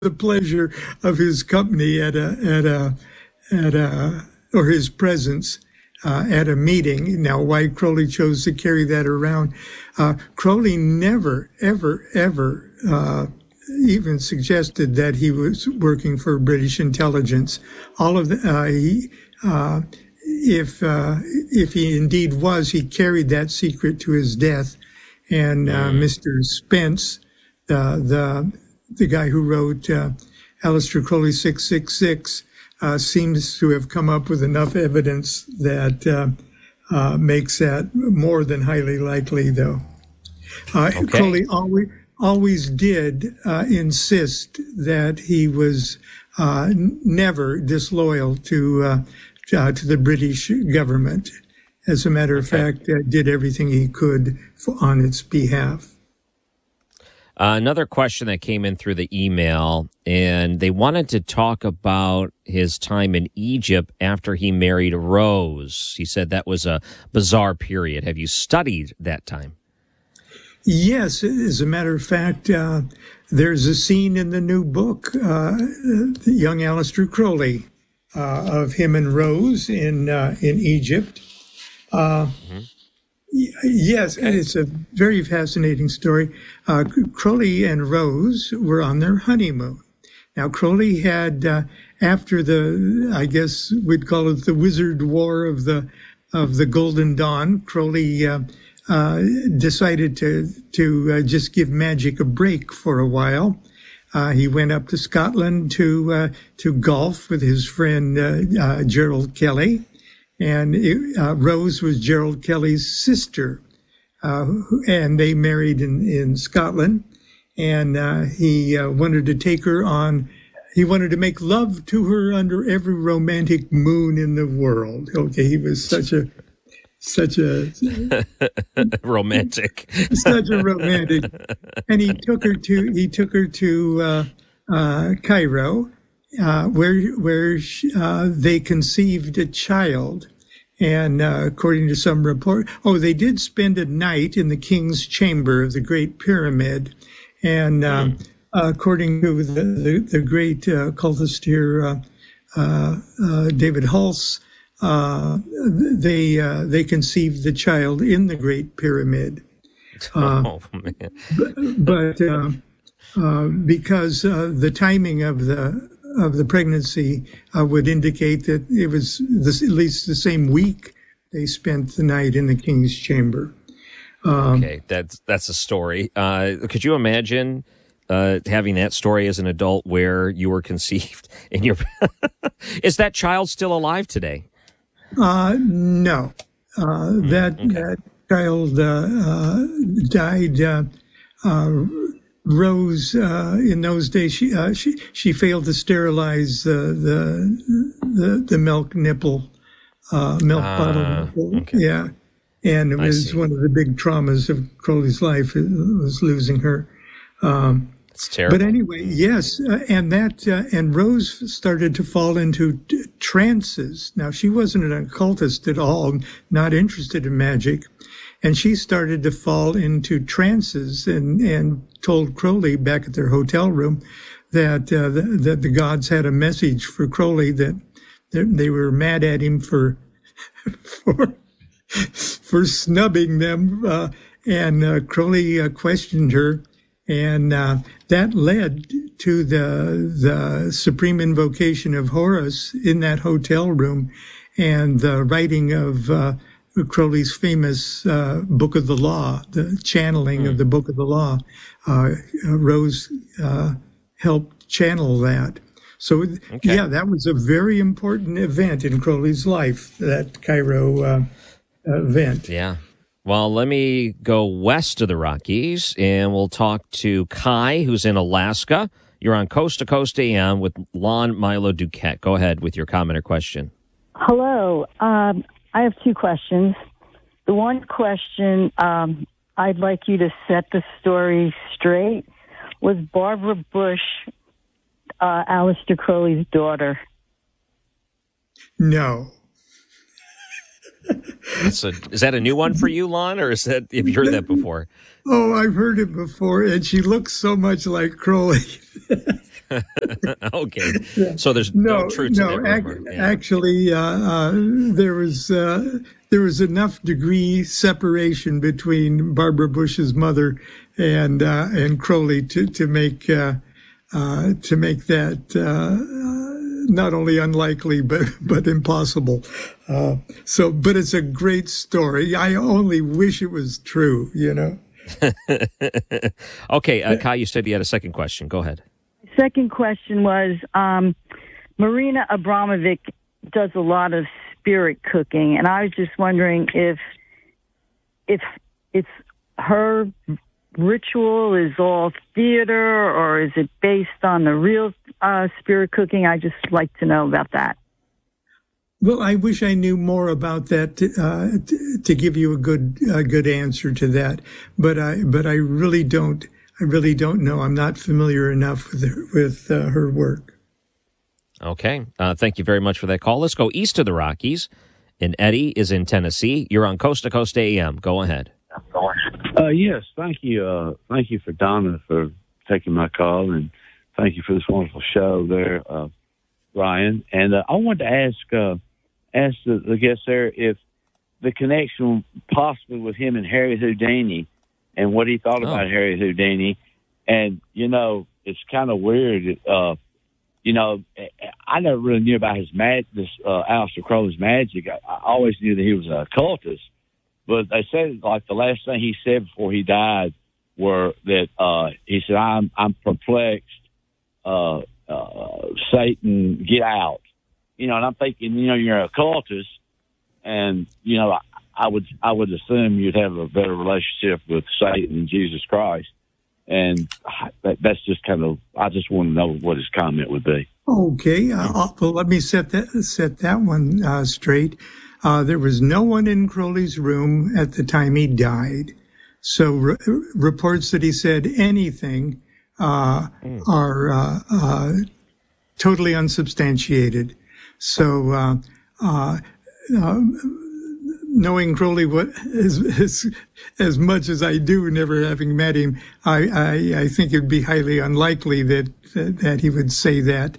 the pleasure of his company or his presence at a meeting. Now, why Crowley chose to carry that around, Crowley never, ever even suggested that he was working for British intelligence. All of if he indeed was, he carried that secret to his death. And Mr. Spence, the guy who wrote Aleister Crowley 666, seems to have come up with enough evidence that makes that more than highly likely, though. Okay. Crowley always did insist that he was never disloyal to the British government. As a matter of fact, did everything he could on its behalf. Another question that came in through the email, and they wanted to talk about his time in Egypt after he married Rose. He said that was a bizarre period. Have you studied that time? Yes, as a matter of fact, there's a scene in the new book, the young Aleister Crowley, of him and Rose in Egypt. Yes, and it's a very fascinating story. Crowley and Rose were on their honeymoon. Now, Crowley had, after I guess we'd call it the Wizard War of the Golden Dawn, Crowley decided to just give magic a break for a while. He went up to Scotland to golf with his friend Gerald Kelly. And Rose was Gerald Kelly's sister, and they married in Scotland. And he wanted to take her on. He wanted to make love to her under every romantic moon in the world. Okay, he was such a romantic, such a romantic. And he took her to Cairo. Where they conceived a child. And according to some report, they did spend a night in the king's chamber of the Great Pyramid. And according to the great occultist here, David Hulse, they conceived the child in the Great Pyramid. Oh, man. But because the timing of the pregnancy would indicate that it was at least the same week they spent the night in the king's chamber. Okay, that's a story. Could you imagine having that story as an adult where you were conceived in your... Is that child still alive today? No. That child died... Rose, in those days, she failed to sterilize the milk nipple, milk bottle nipple. Okay. Yeah, and it was one of the big traumas of Crowley's life. It was losing her. It's terrible. But anyway, yes, and Rose started to fall into trances. Now, she wasn't an occultist at all, not interested in magic. And she started to fall into trances and told Crowley back at their hotel room that the gods had a message for Crowley, that they were mad at him for snubbing them. And Crowley questioned her, and that led to the supreme invocation of Horus in that hotel room, and the writing of Crowley's famous Book of the Law, the channeling of the Book of the Law. Rose helped channel that. So, yeah, that was a very important event in Crowley's life, that Cairo event. Yeah. Well, let me go west of the Rockies, and we'll talk to Kai, who's in Alaska. You're on Coast to Coast AM with Lon Milo Duquette. Go ahead with your comment or question. Hello. I have two questions. The one question, I'd like you to set the story straight. Was Barbara Bush Aleister Crowley's daughter? No. Is that a new one for you, Lon, or have you heard that before? Oh, I've heard it before, and she looks so much like Crowley. Okay. So there's no truth to that rumor. Yeah. Actually, there was enough degree separation between Barbara Bush's mother and Crowley to make that not only unlikely but impossible. But it's a great story. I only wish it was true, you know. Okay, Kai, you said you had a second question. Go ahead. Second question was, Marina Abramovic does a lot of spirit cooking, and I was just wondering if it's her ritual is all theater, or is it based on the real spirit cooking? I just like to know about that. Well, I wish I knew more about that to give you a good answer to that, but I really don't. I really don't know. I'm not familiar enough with her work. Okay. Thank you very much for that call. Let's go east of the Rockies. And Eddie is in Tennessee. You're on Coast to Coast AM. Go ahead. Yes. Thank you. Thank you for Donna for taking my call, and thank you for this wonderful show there, Ryan. And I wanted to ask the guest there if the connection possibly with him and Harry Houdini, and what he thought about Harry Houdini. And, you know, it's kind of weird. You know, I never really knew about his Aleister Crowley's magic. I always knew that he was a occultist. But they said, like, the last thing he said before he died were that he said, I'm perplexed. Satan, get out. You know, and I'm thinking, you know, you're an occultist, and, you know, I would assume you'd have a better relationship with Satan and Jesus Christ. And that's just kind of, I just want to know what his comment would be. Okay. Well, let me set that one straight. There was no one in Crowley's room at the time he died. So reports that he said anything are totally unsubstantiated. So knowing Crowley as much as I do, never having met him, I think it'd be highly unlikely that he would say that.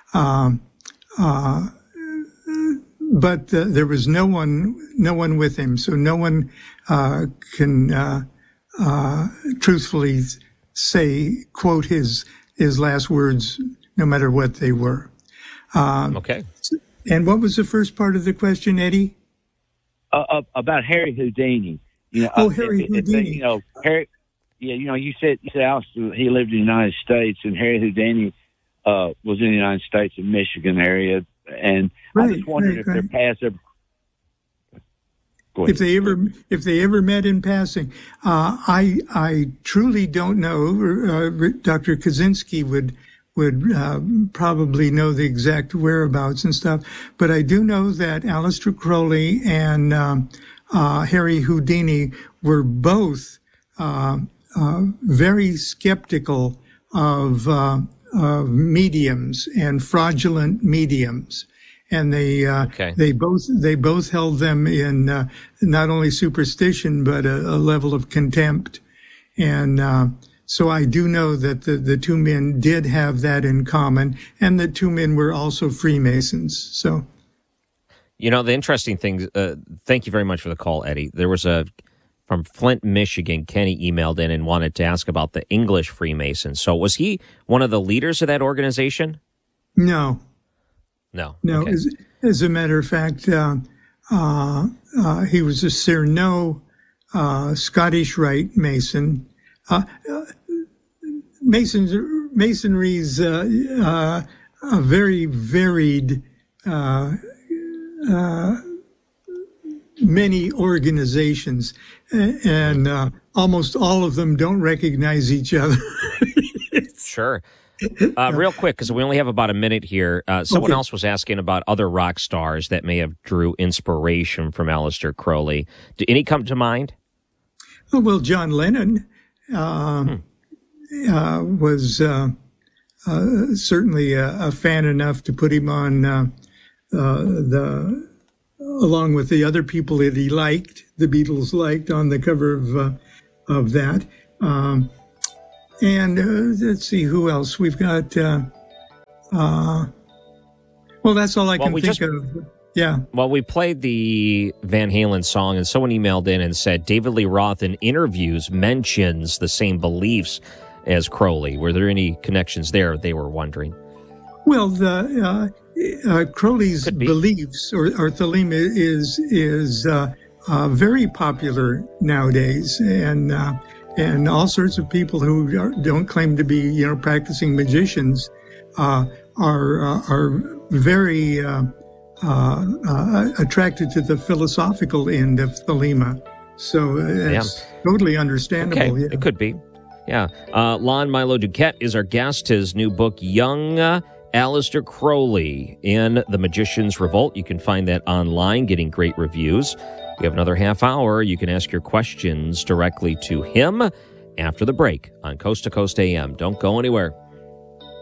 But there was no one with him, so no one can truthfully quote his last words, no matter what they were. Okay. And what was the first part of the question, Eddie? About Harry Houdini. You know, Harry Houdini. You know, Harry. Yeah, you know, you said Alistair, he lived in the United States, and Harry Houdini was in the United States in Michigan area, and I just wondered if their paths ever. If they ever met in passing, I truly don't know. Dr. Kaczynski would probably know the exact whereabouts and stuff, but I do know that Aleister Crowley and Harry Houdini were both very skeptical of mediums and fraudulent mediums. And they both held them in not only superstition but a level of contempt. And so I do know that the two men did have that in common, and the two men were also Freemasons. So, you know, the interesting thing. Thank you very much for the call, Eddie. There was from Flint, Michigan. Kenny emailed in and wanted to ask about the English Freemasons. So, was he one of the leaders of that organization? No. Okay. As a matter of fact, he was a Cerno Scottish Rite Mason. Masonry's a very varied, many organizations, and almost all of them don't recognize each other. Sure. Real quick, because we only have about a minute here. Someone else was asking about other rock stars that may have drew inspiration from Aleister Crowley. Do any come to mind? Oh, well, John Lennon was certainly a fan enough to put him on along with the other people that he liked, the Beatles liked, on the cover of that. And let's see who else we've got. Well, that's all I can we think of. Yeah. Well, we played the Van Halen song, and someone emailed in and said David Lee Roth in interviews mentions the same beliefs as Crowley. Were there any connections there? They were wondering. Well, Crowley's beliefs or Thelema is very popular nowadays, and all sorts of people who don't claim to be practicing magicians are very attracted to the philosophical end of Thelema. So it's totally understandable. Okay, yeah. It could be. Yeah. Lon Milo Duquette is our guest. His new book, Young Aleister Crowley in The Magician's Revolt. You can find that online, getting great reviews. We have another half hour. You can ask your questions directly to him after the break on Coast to Coast AM. Don't go anywhere.